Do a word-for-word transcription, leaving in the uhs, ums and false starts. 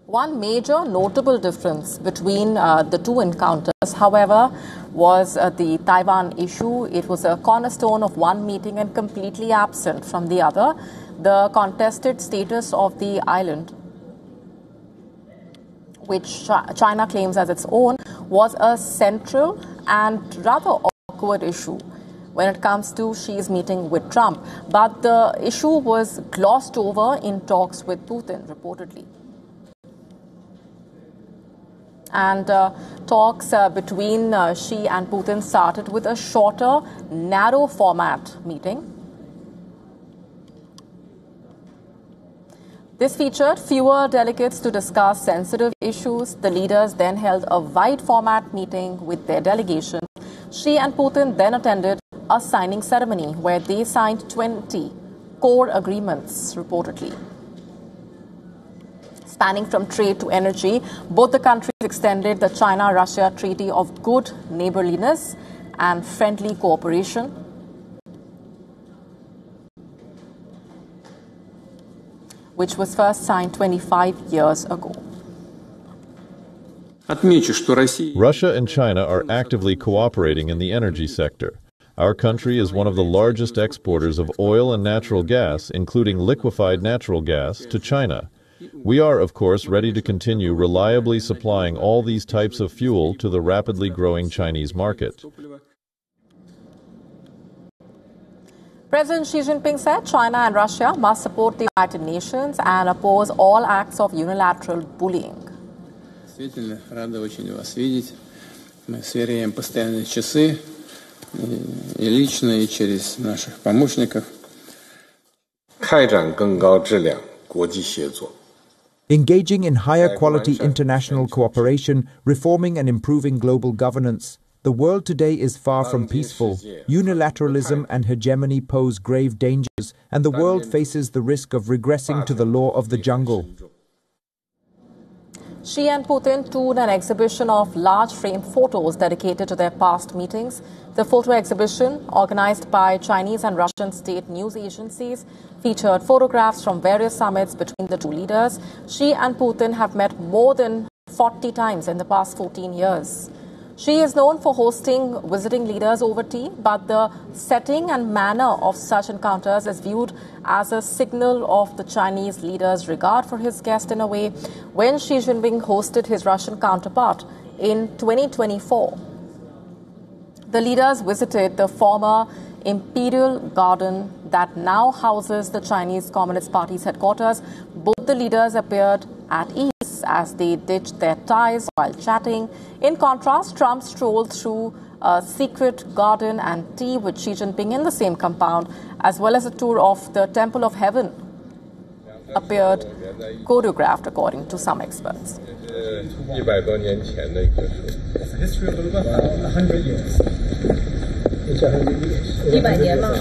One major notable difference between uh, the two encounters, however, was uh, the Taiwan issue. It was a cornerstone of one meeting and completely absent from the other. The contested status of the island, which China claims as its own, was a central and rather awkward issue when it comes to Xi's meeting with Trump. But the issue was glossed over in talks with Putin, reportedly. And uh, talks uh, between uh, Xi and Putin started with a shorter, narrow format meeting. This featured fewer delegates to discuss sensitive issues. The leaders then held a wide format meeting with their delegation. Xi and Putin then attended a signing ceremony where they signed twenty core agreements, reportedly. Spanning from trade to energy, both the countries extended the China-Russia Treaty of Good Neighborliness and Friendly Cooperation, which was first signed twenty-five years ago. Russia and China are actively cooperating in the energy sector. Our country is one of the largest exporters of oil and natural gas, including liquefied natural gas, to China. We are, of course, ready to continue reliably supplying all these types of fuel to the rapidly growing Chinese market. President Xi Jinping said China and Russia must support the United Nations and oppose all acts of unilateral bullying. Действительно, рада очень вас видеть. Мы сверяем постоянные часы, и лично, и через наших помощников. 开展更高质量国际协作。 Engaging in higher quality international cooperation, reforming and improving global governance. The world today is far from peaceful. Unilateralism and hegemony pose grave dangers, and the world faces the risk of regressing to the law of the jungle. Xi and Putin toured an exhibition of large frame photos dedicated to their past meetings. The photo exhibition, organized by Chinese and Russian state news agencies, featured photographs from various summits between the two leaders. Xi and Putin have met more than forty times in the past fourteen years. Xi is known for hosting visiting leaders over tea, but the setting and manner of such encounters is viewed as a signal of the Chinese leader's regard for his guest in a way. When Xi Jinping hosted his Russian counterpart in twenty twenty-four, the leaders visited the former Imperial Garden that now houses the Chinese Communist Party's headquarters. Both the leaders appeared at ease as they ditched their ties while chatting. In contrast, Trump strolled through a secret garden and tea with Xi Jinping in the same compound, as well as a tour of the Temple of Heaven appeared choreographed, according to some experts. one hundred years.